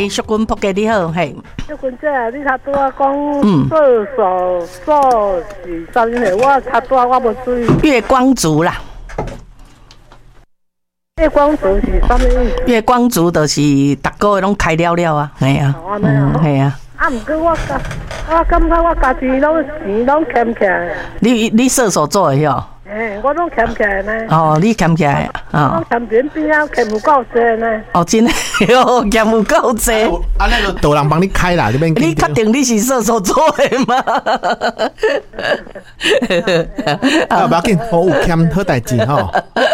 来，淑君仆家你好，嘿。 淑君姐，你头拄啊讲射手座是啥物事？我头拄啊我无注意。 月光族啦。 月光族是啥物意思？ 月光族就是逐个月拢开了了啊，系啊，系啊。 啊，毋过我感觉我家己拢钱拢欠起来。 你射手座的哟？ 我拢欠起来呢。 哦，你欠起来啊？ 我欠边边啊，欠有够多呢。 哦，真的哟，欠有够多。 啊，那个有人帮你开啦， 你确定你是射手座的吗？ 啊，不要紧，我有欠好代志吼。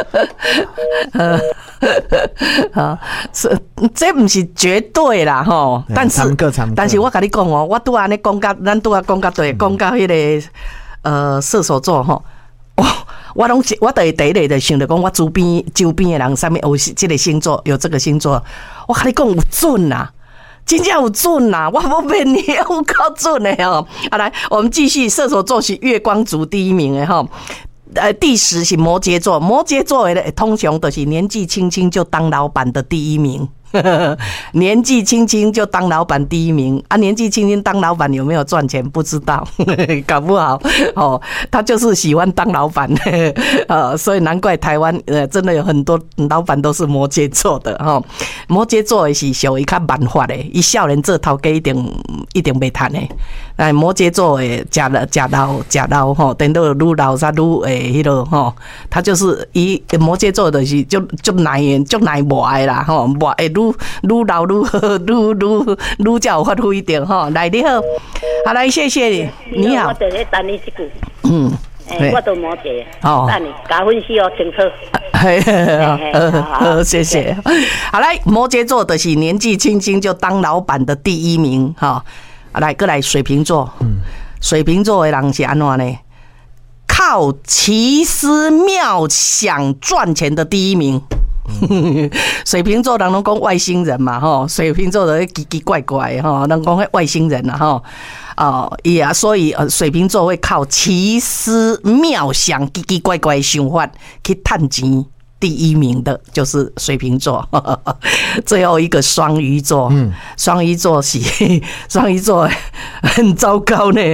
啊，这不是绝对啦吼，但是我跟你讲哦，我拄安尼讲到，咱拄啊讲到对，讲到迄个射手座吼，我就会第一个就想着讲，我周边的人上面有这个星座，有这个星座，我跟你讲有准啦。真正有准啦，我无骗你，有够准的吼。好，来，我们继续，射手座是月光族第一名的吼。第10是摩羯座，摩羯座的通常都是年纪轻轻就当老板的第一名。年纪轻轻就当老板第一名啊！年纪轻轻当老板有没有赚钱不知道，搞不好哦，他就是喜欢当老板，所以难怪台湾真的有很多老板都是摩羯座的哈。摩羯座的是属于较慢发的，伊少年做头家一定袂赚的。哎，摩羯座的食老吼，等到愈老才愈迄落吼，他就是伊摩羯座的是就耐磨的啦吼，磨会愈老愈好，愈才有发挥着吼。来，你好，好来，谢谢你，你好。 我等下等你一句。我都摩羯。 哦。 等你，加分析哦，清楚。 好，谢谢。好来，摩羯座的是年纪轻轻就当老板的第一名哈。来，过来水瓶座。水瓶座的人是安怎呢？靠奇思妙想赚钱的第一名。水瓶座人拢讲外星人嘛吼，水瓶座的奇奇怪怪吼，人讲外星人啊吼，所以水瓶座会靠奇思妙想、奇奇怪怪的想法去赚钱。第一名的就是水瓶座，最后一个双鱼座，双鱼座很糟糕呢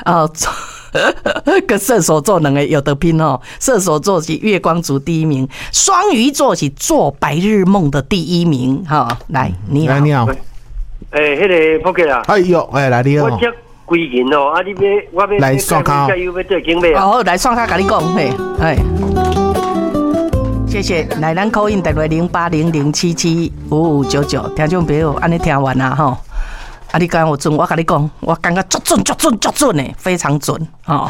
跟射手座两个有得拼哦。射手座是月光族第一名，双鱼座是做白日梦的第一名。哈，来，你好， 你好， 迄个福哥啊， 哎呦，来你好， 我这归银哦，啊，我要来刷卡， 加油要做经费啊， 哦，来刷卡，跟你讲，嘿，谢谢，来咱call in电话0800775599，听众朋友，安尼听完啦吼。啊，你讲有准，我跟你讲，我感觉足准的，非常准哦。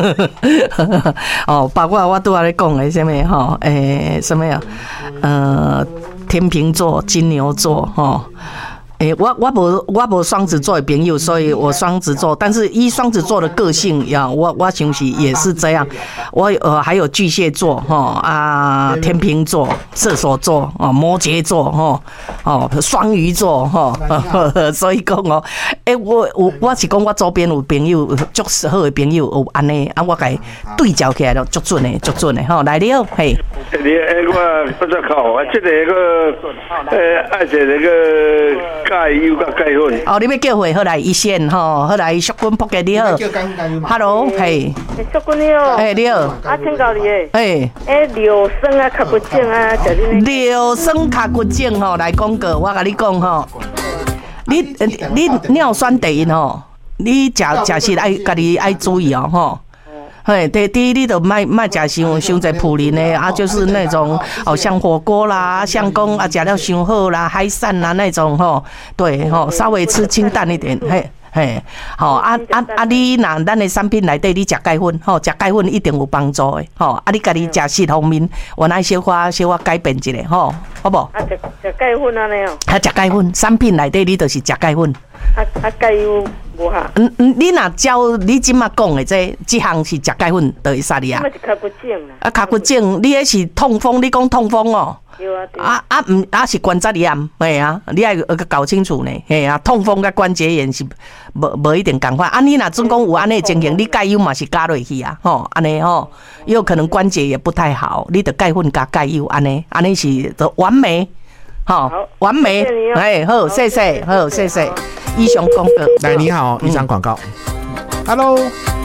哦，包括我拄仔咧讲的什么吼，什么呀？天秤座、金牛座吼。我无双子座的朋友，所以我双子座，但是依双子座的个性呀，我想是也是这样。我还有巨蟹座哈天秤座、射手座摩羯座双鱼座所以讲我是讲我周边有朋友足好的朋友有安尼我甲对照起来就足准的吼。来了嘿。 我这靠，这个爱这个。钙油甲钙粉。 哦，你要叫回好来一线吼，好来淑君仆家你好。Hello， 嘿。 淑君你好。 你好。 啊，请教你诶。廖生啊，脚骨症啊，就你。 廖生脚骨症吼，来广告，我甲你讲吼，你尿酸低因吼，你食是爱家己爱注意哦吼。嘿，第一你都卖食伤济普林的就是那种像火锅啦，像讲食了伤好啦，海产啦那种吼，对吼，稍微吃清淡一点，嘿，好你若咱的产品内底你食钙粉吼，食钙粉一定有帮助的吼，你家己食食方面，我来小可改变一下吼，好不？ 食钙粉安尼哦。 食钙粉，产品内底你就是食钙粉。 钙油无哈？ 你若照你即马讲的这项是食钙粉，就会使你啊。 是脚骨症啦。 脚骨症，你迄是痛风，你讲痛风哦。是关节炎，嘿啊，你要搞清楚呢，嘿啊，痛风甲关节炎是无一定共款。你若总讲有安尼情形，你钙油嘛是加落去啊，吼，安尼吼，也有可能关节也不太好，你得钙粉加钙油，安尼是就完美。 好，完美，哎，好，谢谢，好，谢谢。以上广告。 来，你好，以上广告。Hello。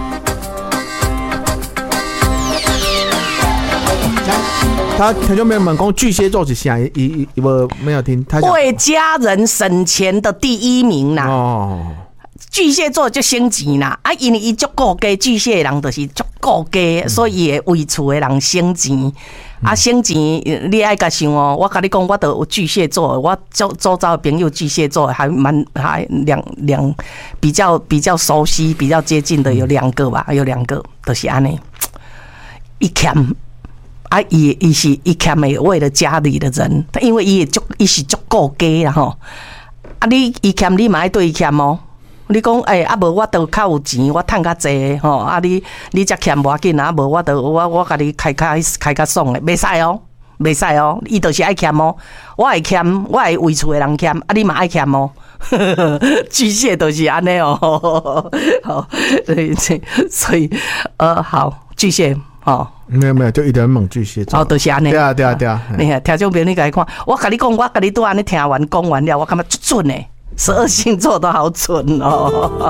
他就没有问讲巨蟹座是啥，我没有听。他为家人省钱的第一名啦。 哦。 巨蟹座就省钱啦，啊，因为伊足顾家，巨蟹人就是足顾家，所以会为厝的人省钱。啊，省钱你爱甲想哦，我甲你讲，我都有巨蟹座，我周遭的朋友巨蟹座还两比较熟悉、比较接近的有2个吧，有2个都是安尼。伊欠啊，伊欠的为了家里的人，因为伊是足顾家啦吼。啊，伊欠你嘛爱对伊欠哦。你讲啊无我都较有钱，我趁较济吼。啊你才欠无要紧啊，无我甲你开较爽的，袂使哦，袂使哦。伊就是爱欠哦，我会欠，我会为厝的人欠，啊你嘛爱欠哦。巨蟹都是安尼哦，好，所以好巨蟹哦。 没有，就一点猛巨蟹座。 哦，就是安尼。 对啊。 你看，听众朋友，你甲伊看，我甲你讲，我甲你拄安尼听完讲完了，我感觉足准诶，12星座都好准哦。